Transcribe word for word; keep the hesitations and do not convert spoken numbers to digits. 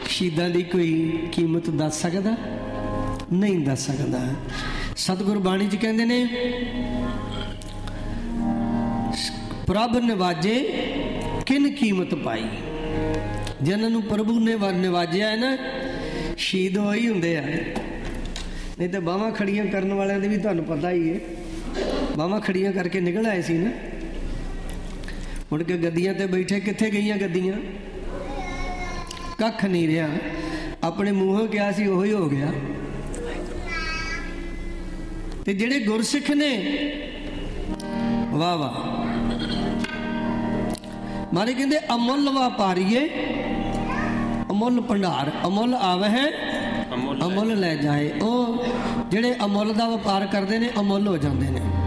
ਸ਼ਹੀਦਾਂ ਦੀ ਕੋਈ ਕੀਮਤ ਦੱਸ ਸਕਦਾ? ਨਹੀਂ ਦੱਸ ਸਕਦਾ। ਸਤਿਗੁਰ ਬਾਣੀ 'ਚ ਕਹਿੰਦੇ ਨੇ, ਪ੍ਰਭ ਨਿਵਾਜੇ ਕਿਨ ਕੀਮਤ ਪਾਈ। ਜਿਨ੍ਹਾਂ ਨੂੰ ਪ੍ਰਭੂ ਨੇ ਨਿਵਾਜਿਆ ਹੈ ਨਾ, ਸ਼ਹੀਦ ਉਹੀ ਹੁੰਦੇ ਆ। ਨਹੀਂ ਤਾਂ ਬਾਹਾਂ ਖੜੀਆਂ ਕਰਨ ਵਾਲਿਆਂ ਦੇ ਵੀ ਤੁਹਾਨੂੰ ਪਤਾ ਹੀ ਹੈ, ਬਾਹਾਂ ਖੜੀਆਂ ਕਰਕੇ ਨਿਕਲ ਆਏ ਸੀ ਨਾ, ਮੁੜ ਕੇ ਗੱਦੀਆਂ ਤੇ ਬੈਠੇ। ਕਿੱਥੇ ਗਈਆਂ ਗੱਦੀਆਂ? ਕੱਖ ਨਹੀਂ ਰਿਹਾ। ਆਪਣੇ ਮੂੰਹੋਂ ਕਿਹਾ ਸੀ ਉਹੀ ਹੋ ਗਿਆ। ਤੇ ਜਿਹੜੇ ਗੁਰਸਿੱਖ ਨੇ, ਵਾਹ ਵਾਹ, ਮਾਰੇ ਕਹਿੰਦੇ ਅਮੁੱਲ ਵਪਾਰੀਏ ਅਮੁੱਲ ਭੰਡਾਰ, ਅਮੁੱਲ ਆਵੇ ਹੈ ਅਮੁੱਲ ਲੈ ਜਾਏ। ਉਹ ਜਿਹੜੇ ਅਮੁੱਲ ਦਾ ਵਪਾਰ ਕਰਦੇ ਨੇ ਅਮੁੱਲ ਹੋ ਜਾਂਦੇ ਨੇ।